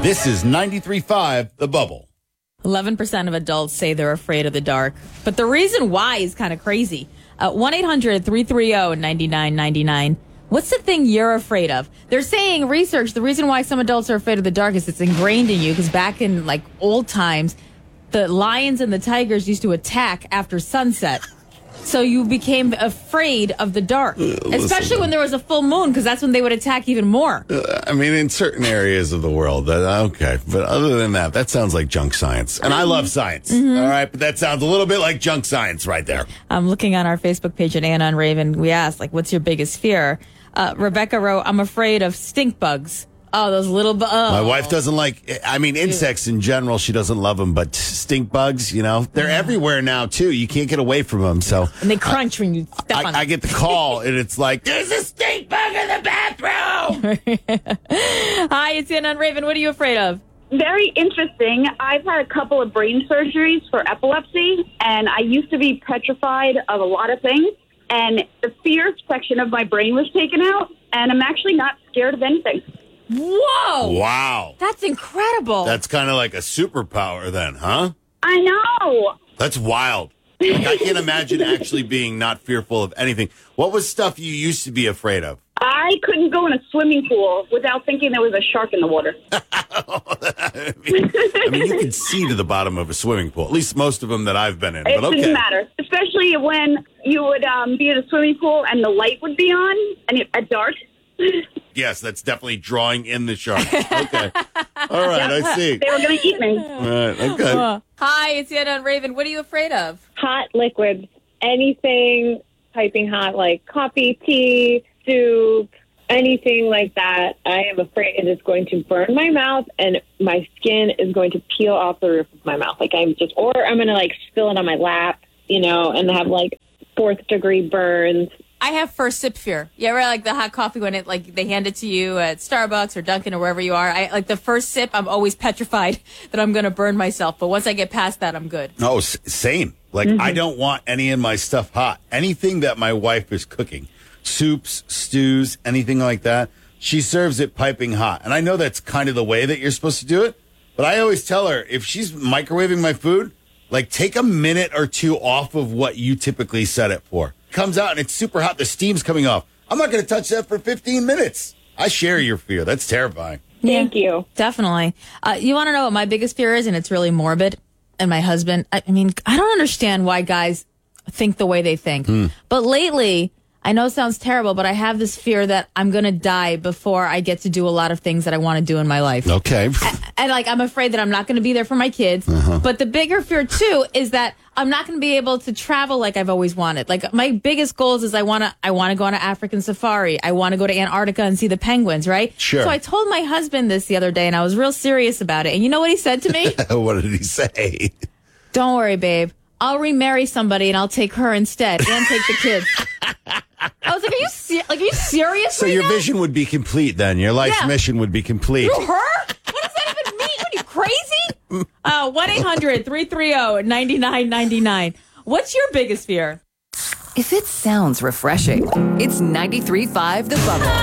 This is 93.5 The Bubble. 11% of adults say they're afraid of the dark. But the reason why is kind of crazy. 1-800-330-9999. What's the thing you're afraid of? They're saying research, the reason why some adults are afraid of the dark is it's ingrained in you because back in like old times, the lions and the tigers used to attack after sunset. So you became afraid of the dark, especially when there was a full moon, because that's when they would attack even more. I mean, in certain areas of the world, okay. But other than that, that sounds like junk science. And I love science, all right? But that sounds a little bit like junk science right there. I'm looking on our Facebook page at Anna and Raven. We asked, like, what's your biggest fear? Rebecca wrote, I'm afraid of stink bugs. Oh, those little bugs. My wife doesn't like, I mean, insects in general, she doesn't love them, but stink bugs, they're everywhere now, too. You can't get away from them, so. And they crunch when you step on them. I get the call, and it's like, there's a stink bug in the bathroom! Hi, it's Anna and Raven. What are you afraid of? Very interesting. I've had a couple of brain surgeries for epilepsy, and I used to be petrified of a lot of things, and the fear section of my brain was taken out, and I'm actually not scared of anything. Whoa! Wow. That's incredible. That's kind of like a superpower then, huh? I know. That's wild. Like, I can't imagine actually being not fearful of anything. What was stuff you used to be afraid of? I couldn't go in a swimming pool without thinking there was a shark in the water. I mean, you can see to the bottom of a swimming pool, at least most of them that I've been in. It But okay. didn't matter, especially when you would be in a swimming pool and the light would be on and at dark. Yes, that's definitely drawing in the sharks. Okay. All right, I see. They were going to eat me. All right, okay. Hi, it's Anna and Raven. What are you afraid of? Hot liquids, anything piping hot, like coffee, tea, soup, anything like that. I am afraid it is going to burn my mouth and my skin is going to peel off the roof of my mouth. Like I'm going to like spill it on my lap, and have like 4th degree burns. I have first sip fear. You ever like the hot coffee when they hand it to you at Starbucks or Dunkin' or wherever you are? I like the first sip. I'm always petrified that I'm going to burn myself. But once I get past that, I'm good. Oh, same. Like, I don't want any of my stuff hot. Anything that my wife is cooking, soups, stews, anything like that, she serves it piping hot. And I know that's kind of the way that you're supposed to do it. But I always tell her, if she's microwaving my food, like take a minute or two off of what you typically set it for. Comes out and it's super hot. The steam's coming off. I'm not going to touch that for 15 minutes. I share your fear. That's terrifying. Thank you. Definitely. You want to know what my biggest fear is? And it's really morbid. And my husband, I mean, I don't understand why guys think the way they think. But lately, I know it sounds terrible, but I have this fear that I'm going to die before I get to do a lot of things that I want to do in my life. Okay. And I'm afraid that I'm not going to be there for my kids. But the bigger fear, too, is that I'm not going to be able to travel like I've always wanted. Like, my biggest goals is I want to go on an African safari. I want to go to Antarctica and see the penguins, right? Sure. So I told my husband this the other day, and I was real serious about it. And you know what he said to me? What did he say? Don't worry, babe. I'll remarry somebody, and I'll take her instead and take the kids. I was like, are you serious So right your now? vision would be complete then. Your life's mission would be complete. Through her? What does that even mean? What are you, crazy? 1-800-330-9999. What's your biggest fear? If it sounds refreshing, it's 93.5 The Bubble.